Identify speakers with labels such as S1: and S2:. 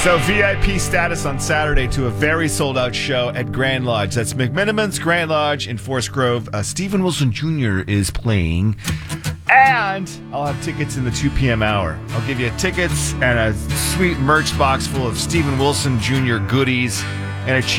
S1: So VIP status on Saturday to a very sold-out show at Grand Lodge. That's McMiniman's Grand Lodge in Forest Grove. Stephen Wilson Jr. is playing. And I'll have tickets in the 2 p.m. hour. I'll give you tickets and a sweet merch box full of Stephen Wilson Jr. goodies and a